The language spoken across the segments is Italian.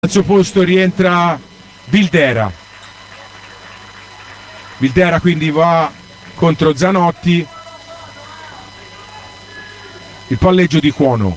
Al suo posto rientra Vildera. Vildera quindi va contro Zanotti. Il palleggio di Cuono.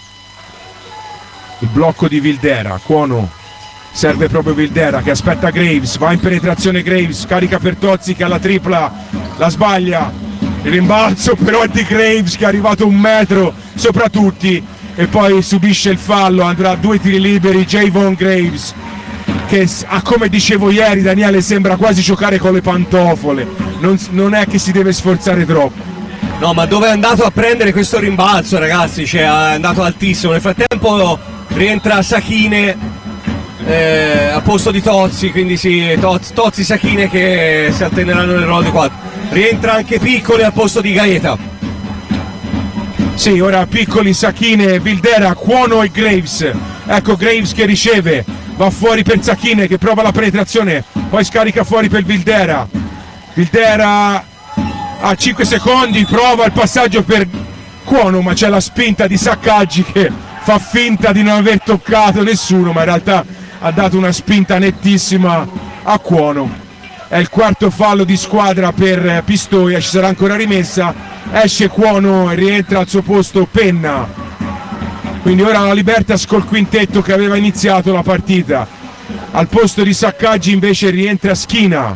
Il blocco di Vildera. Cuono serve proprio Vildera che aspetta Graves. Va in penetrazione Graves. Carica per Tozzi che ha la tripla. La sbaglia. Il rimbalzo però è di Graves che è arrivato 1 metro sopra tutti. E poi subisce il fallo, andrà a 2 tiri liberi Javon Graves che come dicevo ieri Daniele sembra quasi giocare con le pantofole, non è che si deve sforzare troppo. No, ma dove è andato a prendere questo rimbalzo ragazzi, cioè è andato altissimo. Nel frattempo rientra Sachine a posto di Tozzi, quindi sì, Tozzi Sachine che si alterneranno nel ruolo di 4. Rientra anche Piccoli al posto di Gaeta. Sì, ora Piccoli, Sachine, Vildera, Cuono e Graves. Ecco Graves che riceve, va fuori per Sachine che prova la penetrazione, poi scarica fuori per Vildera. Vildera a 5 secondi, prova il passaggio per Cuono, ma c'è la spinta di Saccaggi che fa finta di non aver toccato nessuno, ma in realtà ha dato una spinta nettissima a Cuono. È il quarto fallo di squadra per Pistoia, ci sarà ancora rimessa. Esce Cuono e rientra al suo posto Penna. Quindi ora la Libertas col quintetto che aveva iniziato la partita. Al posto di Saccaggi invece rientra Schina.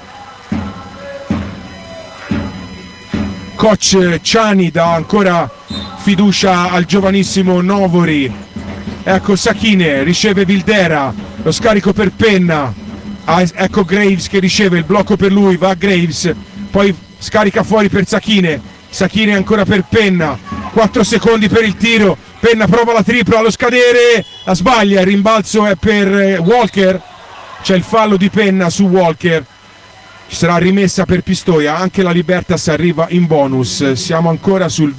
Coach Ciani dà ancora fiducia al giovanissimo Novori. Ecco Sachine, riceve Vildera, lo scarico per Penna. Ecco Graves che riceve il blocco per lui, va Graves, poi scarica fuori per Sachine. Sachine ancora per Penna, 4 secondi per il tiro, Penna prova la tripla allo scadere, la sbaglia, il rimbalzo è per Walker, c'è il fallo di Penna su Walker, ci sarà rimessa per Pistoia, anche la Libertas arriva in bonus, siamo ancora sul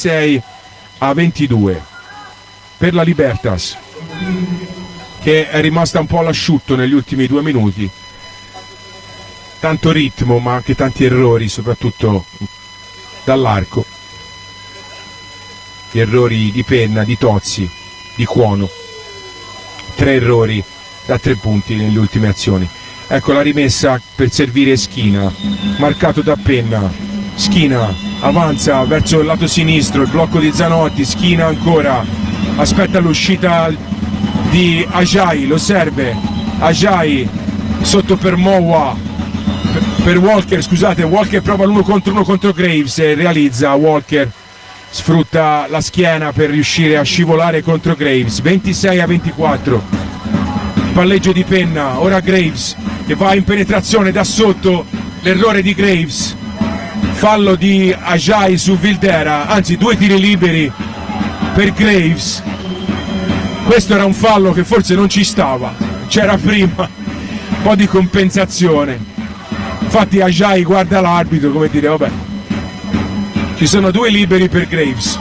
26-22 per la Libertas che è rimasta un po' all'asciutto negli ultimi 2 minuti, tanto ritmo ma anche tanti errori soprattutto dall'arco, gli errori di Penna, di Tozzi, di Cuono, 3 errori da 3 punti nelle ultime azioni. Ecco la rimessa per servire Schina, marcato da Penna. Schina avanza verso il lato sinistro, il blocco di Zanotti, Schina ancora, aspetta l'uscita di Ajay, lo serve, Ajay sotto per Mowa, per Walker, scusate, Walker prova l'1 contro Graves e realizza, Walker sfrutta la schiena per riuscire a scivolare contro Graves. 26-24, palleggio di Penna, ora Graves che va in penetrazione da sotto, l'errore di Graves, fallo di Ajay su Vildera, anzi 2 tiri liberi per Graves. Questo era un fallo che forse non ci stava, c'era prima un po' di compensazione. Infatti Ajay guarda l'arbitro come dire vabbè, ci sono 2 liberi per Graves,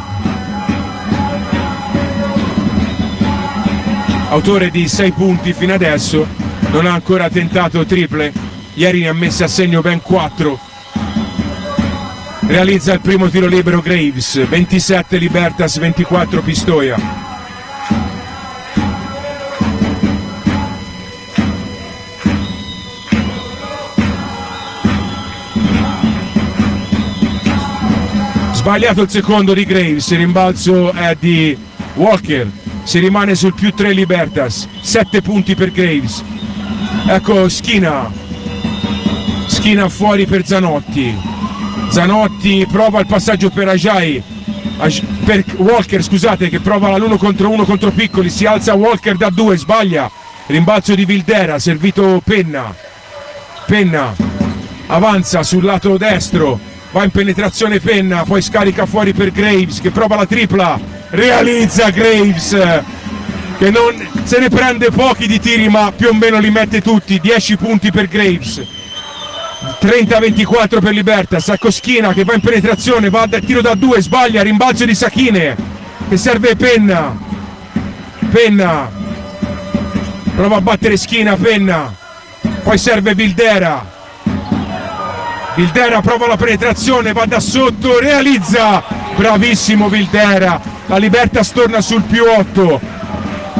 autore di 6 punti fino adesso, non ha ancora tentato triple, ieri ne ha messe a segno ben 4, realizza il primo tiro libero Graves. 27 Libertas, 24 Pistoia. Sbagliato il secondo di Graves, il rimbalzo è di Walker, si rimane sul più 3 Libertas, 7 punti per Graves. Ecco Schina fuori per Zanotti, Zanotti prova il passaggio per Ajay, per Walker scusate, che prova l'1 contro 1 contro Piccoli, si alza Walker da 2, sbaglia, rimbalzo di Vildera, servito Penna avanza sul lato destro, va in penetrazione Penna, poi scarica fuori per Graves che prova la tripla, realizza Graves che non se ne prende pochi di tiri ma più o meno li mette tutti. 10 punti per Graves, 30-24 per Libertas. Ecco Schina che va in penetrazione, va al tiro da 2, sbaglia, rimbalzo di Sachine che serve Penna prova a battere Schina, Penna, poi serve Vildera prova la penetrazione, va da sotto, realizza, bravissimo Vildera, la Libertas torna sul più 8,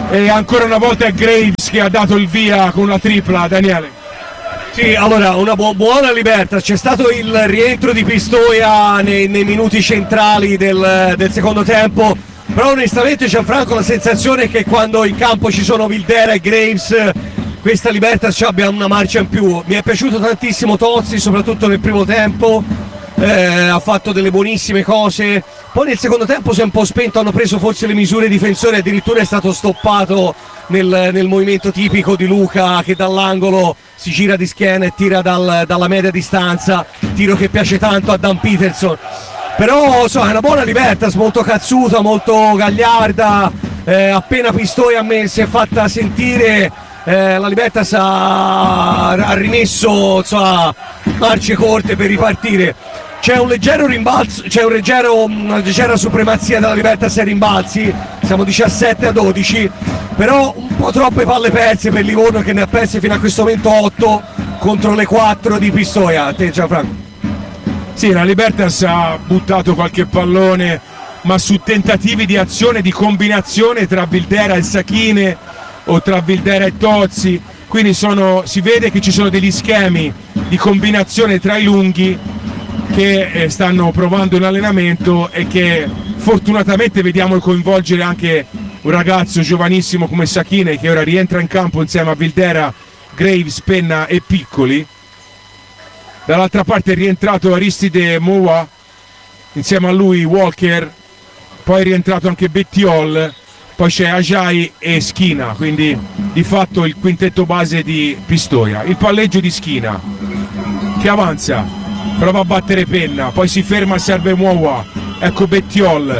e ancora una volta è Graves che ha dato il via con la tripla. Daniele. Sì, allora una buona Libertas, c'è stato il rientro di Pistoia nei minuti centrali del secondo tempo, però onestamente Gianfranco la sensazione è che quando in campo ci sono Vildera e Graves questa Libertas abbia una marcia in più. Mi è piaciuto tantissimo Tozzi, soprattutto nel primo tempo, ha fatto delle buonissime cose, poi nel secondo tempo si è un po' spento, hanno preso forse le misure difensori, addirittura è stato stoppato nel movimento tipico di Luca che dall'angolo si gira di schiena e tira dalla media distanza, tiro che piace tanto a Dan Peterson. Però insomma, è una buona Libertas, molto cazzuta, molto gagliarda, appena Pistoia si è fatta sentire, la Libertas ha rimesso insomma, marce corte per ripartire. C'è un leggero rimbalzo, una leggera supremazia della Libertas ai rimbalzi, siamo 17-12, però un po' troppe palle perse per Livorno che ne ha perse fino a questo momento 8 contro le 4 di Pistoia. Te Gianfranco? Sì, la Libertas ha buttato qualche pallone, ma su tentativi di azione, di combinazione tra Vildera e Sachine o tra Vildera e Tozzi, quindi si vede che ci sono degli schemi di combinazione tra i lunghi che stanno provando in allenamento e che fortunatamente vediamo coinvolgere anche un ragazzo giovanissimo come Sachine che ora rientra in campo insieme a Vildera, Graves, Penna e Piccoli. Dall'altra parte è rientrato Aristide Moua, insieme a lui Walker, poi è rientrato anche Bettiol, poi c'è Ajay e Schina, quindi di fatto il quintetto base di Pistoia. Il palleggio di Schina che avanza, prova a battere Penna, poi si ferma, serve Moua, ecco Bettiol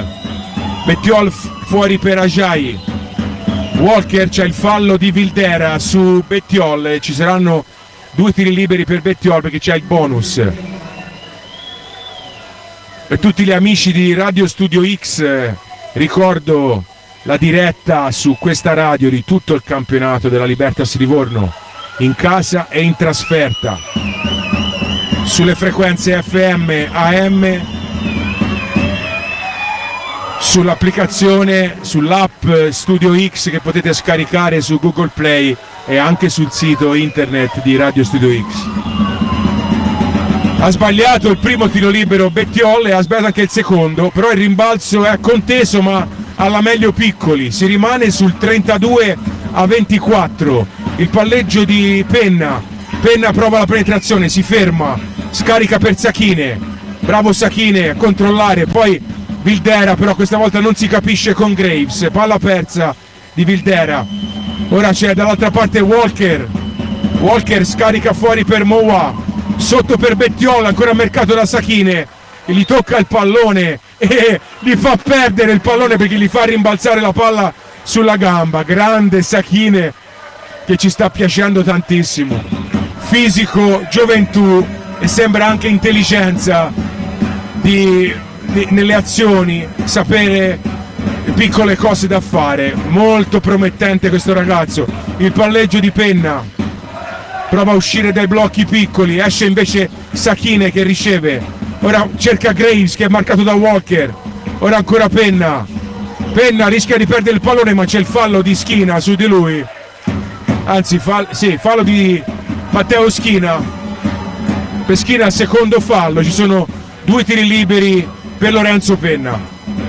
fuori per Ajay, Walker, c'è il fallo di Vildera su Bettiol e ci saranno 2 tiri liberi per Bettiol perché c'è il bonus. Per tutti gli amici di Radio Studio X ricordo la diretta su questa radio di tutto il campionato della Libertas Livorno, in casa e in trasferta, sulle frequenze FM, AM, sull'applicazione, sull'app Studio X che potete scaricare su Google Play e anche sul sito internet di Radio Studio X. Ha sbagliato il primo tiro libero Bettiol e ha sbagliato anche il secondo, però il rimbalzo è conteso ma alla meglio Piccoli, si rimane sul 32-24. Il palleggio di Penna prova la penetrazione, si ferma, scarica per Sachine, bravo Sachine a controllare, poi Vildera però questa volta non si capisce con Graves, palla persa di Vildera. Ora c'è dall'altra parte Walker scarica fuori per Moua, sotto per Bettiol, ancora mercato da Sachine, e gli tocca il pallone e gli fa perdere il pallone perché gli fa rimbalzare la palla sulla gamba. Grande Sachine che ci sta piacendo tantissimo, fisico, gioventù e sembra anche intelligenza nelle azioni, sapere piccole cose da fare, molto promettente questo ragazzo. Il palleggio di Penna, prova a uscire dai blocchi Piccoli, esce invece Sachine che riceve, ora cerca Graves che è marcato da Walker, ora ancora Penna rischia di perdere il pallone ma c'è il fallo di Schina su di lui, anzi fallo di Matteo Schina, per Schina il secondo fallo, ci sono 2 tiri liberi per Lorenzo Penna.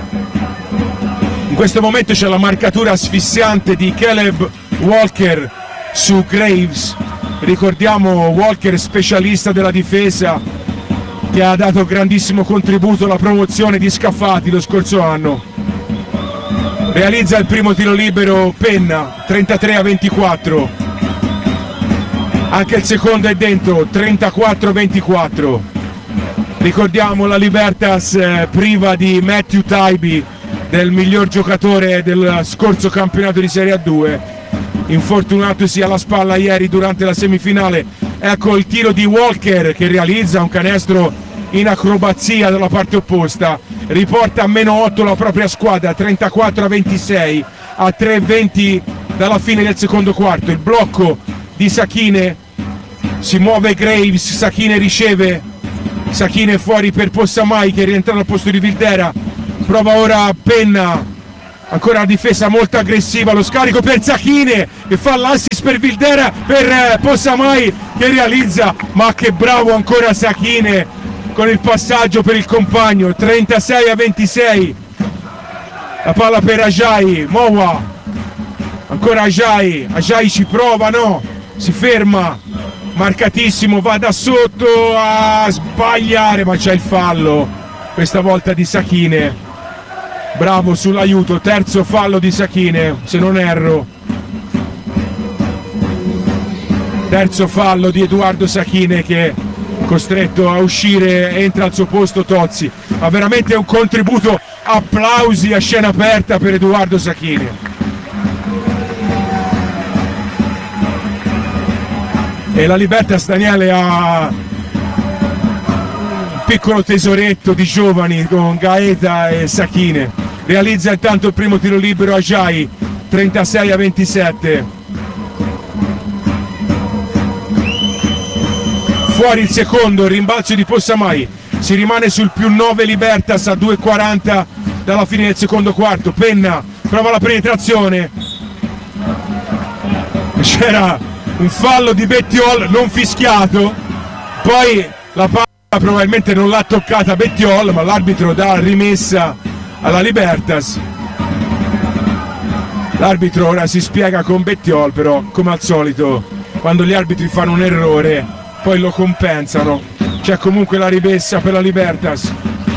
In questo momento c'è la marcatura asfissiante di Caleb Walker su Graves, ricordiamo Walker specialista della difesa che ha dato grandissimo contributo alla promozione di Scafati lo scorso anno. Realizza il primo tiro libero Penna, 33-24, anche il secondo è dentro, 34-24. Ricordiamo la Libertas priva di Matthew Taibi, del miglior giocatore del scorso campionato di Serie A2, infortunatosi alla spalla ieri durante la semifinale. Ecco il tiro di Walker che realizza un canestro in acrobazia dalla parte opposta, riporta a -8 la propria squadra, 34-26 a 3:20 dalla fine del secondo quarto. Il blocco di Sachine, si muove Graves, Sachine riceve, Sachine fuori per Possamai che rientra al posto di Vildera, prova ora Penna Ancora la difesa molto aggressiva, lo scarico per Zacchine che fa l'assist per Vildera, per Possamai che realizza, ma che bravo ancora Zacchine con il passaggio per il compagno. 36-26, la palla per Ajay, Mowa, ancora Ajay ci prova, no, si ferma, marcatissimo, va da sotto a sbagliare, ma c'è il fallo questa volta di Zacchine. Bravo sull'aiuto, terzo fallo di Zacchine, se non erro. Terzo fallo di Edoardo Zacchine che è costretto a uscire, entra al suo posto Tozzi. Ma veramente un contributo, applausi a scena aperta per Edoardo Zacchine. E la Libertas, Daniele, ha un piccolo tesoretto di giovani con Gaeta e Zacchine. Realizza intanto il primo tiro libero Ajay, 36-27. Fuori il secondo, il rimbalzo di Possamai. Si rimane sul più 9 Libertas a 2:40 dalla fine del secondo quarto. Penna prova la penetrazione. C'era un fallo di Bettiol non fischiato. Poi la palla probabilmente non l'ha toccata Bettiol, ma l'arbitro dà rimessa alla Libertas. L'arbitro ora si spiega con Bettiol, però come al solito quando gli arbitri fanno un errore poi lo compensano. C'è comunque la rimessa per la Libertas.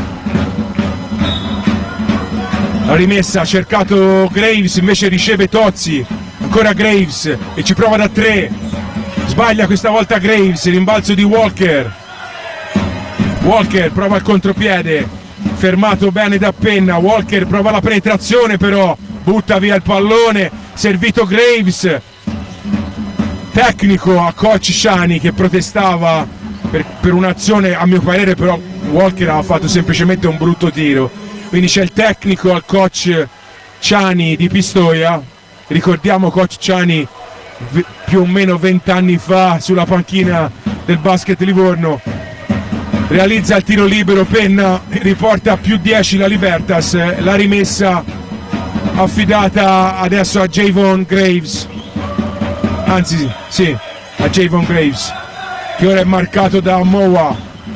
La rimessa ha cercato Graves, invece riceve Tozzi. Ancora Graves e ci prova da 3. Sbaglia questa volta Graves, rimbalzo di Walker. Walker prova il contropiede, fermato bene da Penna. Walker prova la penetrazione, però butta via il pallone. Servito Graves, tecnico a coach Ciani che protestava per un'azione, a mio parere però Walker ha fatto semplicemente un brutto tiro, quindi c'è il tecnico al coach Ciani di Pistoia. Ricordiamo coach Ciani più o meno 20 anni fa sulla panchina del basket Livorno. Realizza il tiro libero Penna, riporta a più 10 la Libertas. La rimessa affidata adesso a Javon Graves, anzi sì, a Javon Graves, che ora è marcato da Mowa.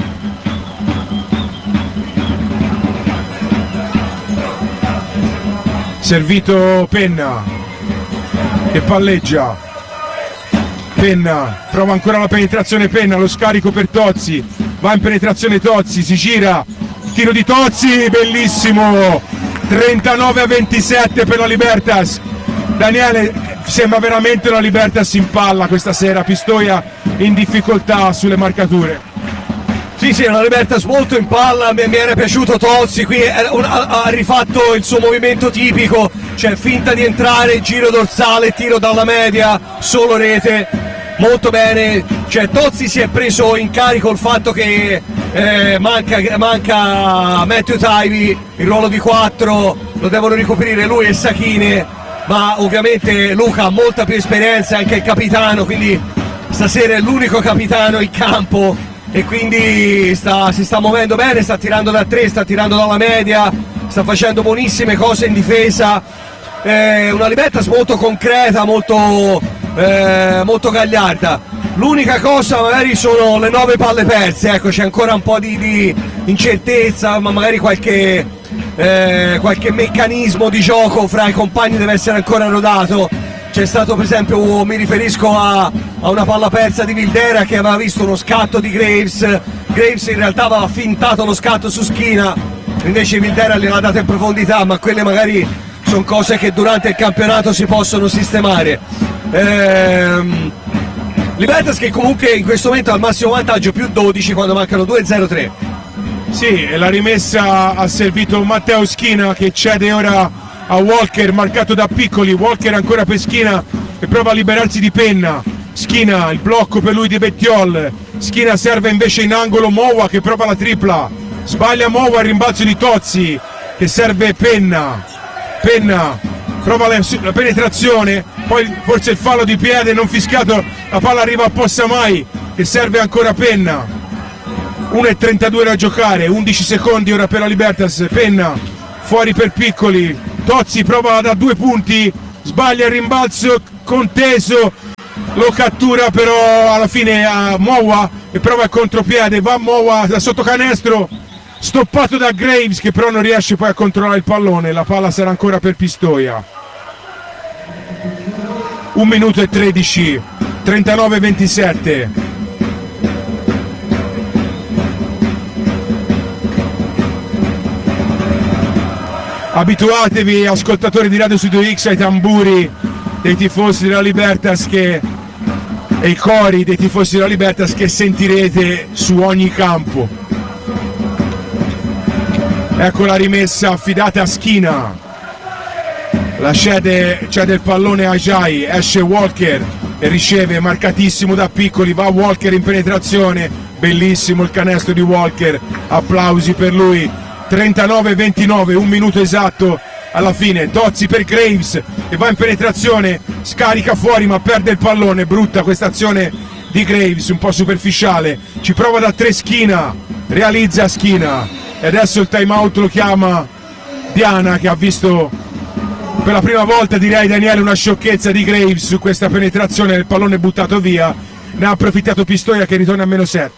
Servito Penna che palleggia. Penna prova ancora la penetrazione, Penna, lo scarico per Tozzi, va in penetrazione Tozzi, si gira, tiro di Tozzi, bellissimo, 39-27 per la Libertas. Daniele, sembra veramente una Libertas in palla questa sera, Pistoia in difficoltà sulle marcature. Sì, una Libertas molto in palla, mi era piaciuto Tozzi, qui ha rifatto il suo movimento tipico, cioè finta di entrare, giro dorsale, tiro dalla media, solo rete, molto bene, cioè Tozzi si è preso in carico il fatto che manca Matthew Taibi, il ruolo di 4 lo devono ricoprire lui e Zacchine, ma ovviamente Luca ha molta più esperienza, anche il capitano, quindi stasera è l'unico capitano in campo e quindi si sta muovendo bene, sta tirando da 3, sta tirando dalla media, sta facendo buonissime cose in difesa. Una Libertas molto concreta, molto gagliarda. L'unica cosa magari sono le 9 palle perse, ecco, c'è ancora un po' di incertezza, ma magari qualche meccanismo di gioco fra i compagni deve essere ancora rodato. C'è stato per esempio, mi riferisco a una palla persa di Vildera che aveva visto uno scatto di Graves in realtà aveva fintato lo scatto su Schina, invece Vildera gliel'ha data in profondità, ma quelle magari sono cose che durante il campionato si possono sistemare. Libertas che comunque in questo momento ha al massimo vantaggio, più 12 quando mancano 2-0-3. Sì, e la rimessa ha servito Matteo Schina che cede ora a Walker, marcato da Piccoli. Walker ancora per Schina e prova a liberarsi di Penna. Schina, il blocco per lui di Bettiol. Schina serve invece in angolo Mowa che prova la tripla, sbaglia Mowa, il rimbalzo di Tozzi che serve Penna prova la penetrazione, poi forse il fallo di piede non fischiato, la palla arriva a Possamai che serve ancora Penna. 1:32 da giocare, 11 secondi ora per la Libertas. Penna fuori per Piccoli, Tozzi prova da 2 punti, sbaglia il rimbalzo conteso, lo cattura però alla fine a Mowa e prova il contropiede, va Mowa da sotto canestro, stoppato da Graves che però non riesce poi a controllare il pallone. La palla sarà ancora per Pistoia. 1 minuto e 13, 39-27. Abituatevi, ascoltatori di Radio Studio X, ai tamburi dei tifosi della Libertas e i cori dei tifosi della Libertas che sentirete su ogni campo. Ecco la rimessa affidata a Schina. La cede il pallone a Ajay, esce Walker e riceve, marcatissimo da Piccoli, va Walker in penetrazione, bellissimo il canestro di Walker, applausi per lui. 39-29, 1 minuto esatto alla fine. Tozzi per Graves che va in penetrazione, scarica fuori ma perde il pallone, brutta questa azione di Graves, un po' superficiale, ci prova da 3 Schina, realizza Schina e adesso il time out lo chiama Diana, che ha visto per la prima volta, direi Daniele, una sciocchezza di Graves su questa penetrazione del pallone buttato via. Ne ha approfittato Pistoia che ritorna a -7.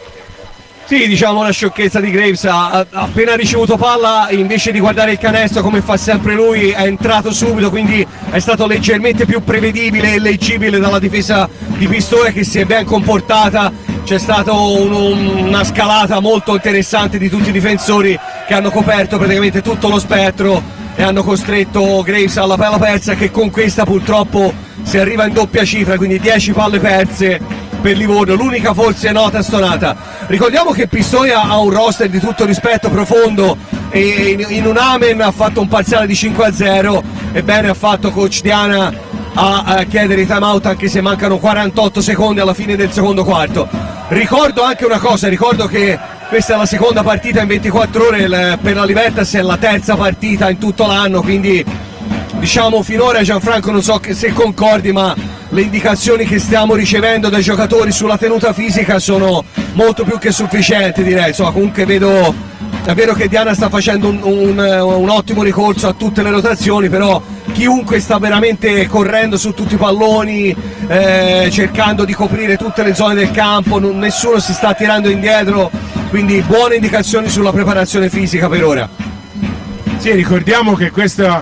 Sì, diciamo una sciocchezza di Graves, ha appena ricevuto palla, invece di guardare il canestro come fa sempre lui, è entrato subito, quindi è stato leggermente più prevedibile e leggibile dalla difesa di Pistoia, che si è ben comportata. C'è stata una scalata molto interessante di tutti i difensori che hanno coperto praticamente tutto lo spettro e hanno costretto Graves alla palla persa, che con questa purtroppo si arriva in doppia cifra, quindi 10 palle perse per Livorno, l'unica forse nota stonata. Ricordiamo che Pistoia ha un roster di tutto rispetto profondo e in un amen ha fatto un parziale di 5-0, e bene ha fatto coach Diana a chiedere i time out, anche se mancano 48 secondi alla fine del secondo quarto. Ricordo anche una cosa, ricordo che questa è la seconda partita in 24 ore per la Libertas, è la terza partita in tutto l'anno, quindi diciamo finora, Gianfranco, non so se concordi, ma le indicazioni che stiamo ricevendo dai giocatori sulla tenuta fisica sono molto più che sufficienti, direi. Insomma, comunque è vero che Diana sta facendo un ottimo ricorso a tutte le rotazioni, però chiunque sta veramente correndo su tutti i palloni, cercando di coprire tutte le zone del campo, nessuno si sta tirando indietro, quindi buone indicazioni sulla preparazione fisica per ora. Sì, ricordiamo che questa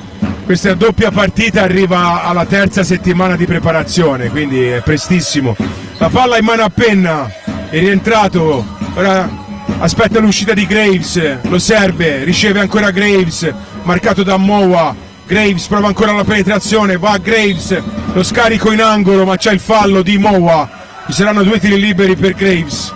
doppia partita arriva alla terza settimana di preparazione, quindi è prestissimo. La palla in mano a Penna, è rientrato, ora aspetta l'uscita di Graves, lo serve, riceve ancora Graves, marcato da Mowa. Graves prova ancora la penetrazione, va Graves, lo scarico in angolo, ma c'è il fallo di Mowa. Ci saranno 2 tiri liberi per Graves.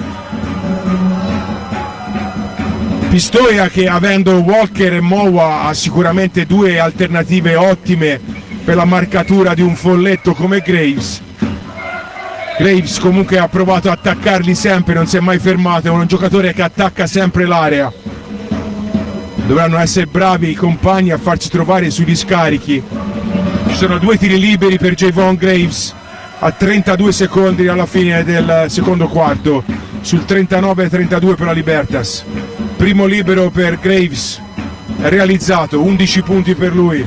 Pistoia, che avendo Walker e Mowa ha sicuramente 2 alternative ottime per la marcatura di un folletto come Graves. Graves comunque ha provato a attaccarli sempre, non si è mai fermato, è un giocatore che attacca sempre l'area. Dovranno essere bravi i compagni a farci trovare sugli scarichi. Ci sono 2 tiri liberi per Javon Graves a 32 secondi alla fine del secondo quarto, sul 39-32 per la Libertas. Primo libero per Graves, è realizzato, 11 punti per lui.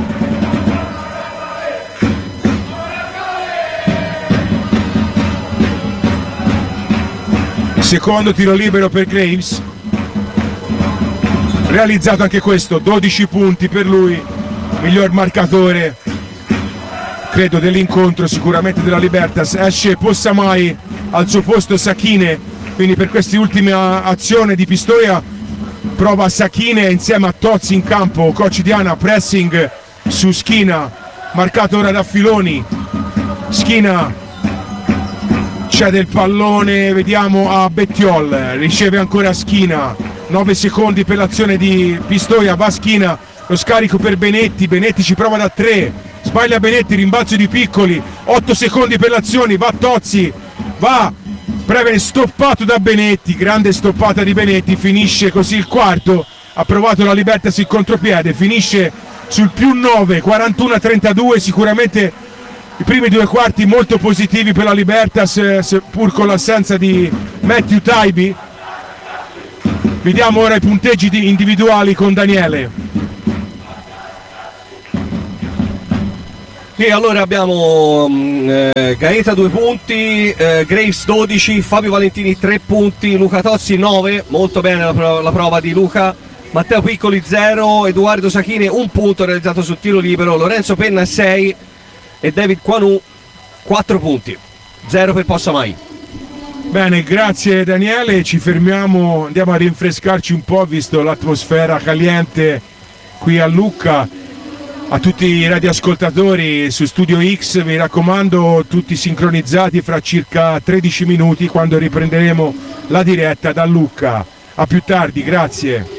Secondo tiro libero per Graves, realizzato anche questo, 12 punti per lui, miglior marcatore credo dell'incontro, sicuramente della Libertas. Esce Possamai, al suo posto Sachine, quindi per queste ultime azioni di Pistoia prova Sachine insieme a Tozzi in campo. Coach Diana, pressing su Schina, marcato ora da Filoni. Schina cede il pallone, vediamo, a Bettiol, riceve ancora Schina, 9 secondi per l'azione di Pistoia, va Schina, lo scarico per Benetti, Benetti ci prova da 3, sbaglia Benetti, rimbalzo di Piccoli, 8 secondi per l'azione, va Tozzi, va Prevene, stoppato da Benetti, grande stoppata di Benetti, finisce così il quarto, ha provato la Libertas il contropiede, finisce sul +9, 41-32, sicuramente i primi 2 quarti molto positivi per la Libertas, seppur con l'assenza di Matthew Taibi. Vediamo ora i punteggi individuali con Daniele. E allora abbiamo Gaeta 2 punti, Graves 12, Fabio Valentini 3 punti, Luca Tozzi 9, molto bene la prova di Luca, Matteo Piccoli 0, Edoardo Sachine 1 punto realizzato sul tiro libero, Lorenzo Penna 6 e David Quanu 4 punti, 0 per Possa Mai. Bene, grazie Daniele, ci fermiamo, andiamo a rinfrescarci un po' visto l'atmosfera caliente qui a Lucca. A tutti i radioascoltatori su Studio X, vi raccomando, tutti sincronizzati fra circa 13 minuti quando riprenderemo la diretta da Lucca. A più tardi, grazie.